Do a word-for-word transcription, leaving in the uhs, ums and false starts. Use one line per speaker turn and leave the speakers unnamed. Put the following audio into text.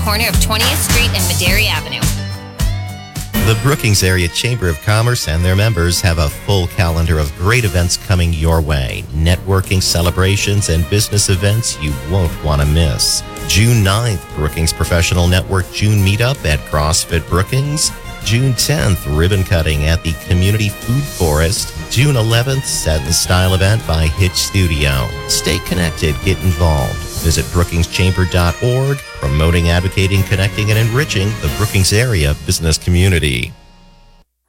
corner of twentieth Street and Madera Avenue.
The Brookings Area Chamber of Commerce and their members have a full calendar of great events coming your way. Networking, celebrations, and business events you won't want to miss. June ninth, Brookings Professional Network June Meetup at CrossFit Brookings. June tenth, ribbon cutting at the Community Food Forest. June eleventh, Set and Style event by Hitch Studio. Stay connected, get involved. Visit brookings chamber dot org, promoting, advocating, connecting, and enriching the Brookings area business community.